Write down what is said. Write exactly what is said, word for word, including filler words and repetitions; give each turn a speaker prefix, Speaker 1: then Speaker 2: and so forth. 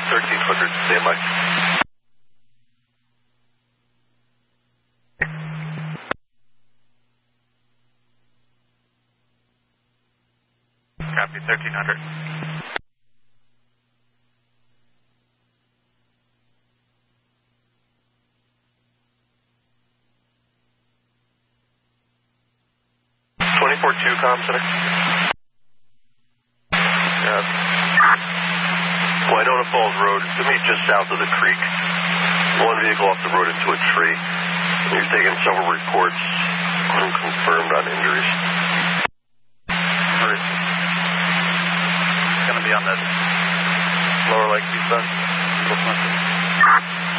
Speaker 1: thirteen hundred, stand by. Copy, thirteen hundred. twenty-four two, comm center. Yeah. Winona Falls Road, to me just south of the creek. One vehicle off the road into a tree. You're taking several reports, unconfirmed on injuries. Where is it? It's going to be on the lower Lakeview side.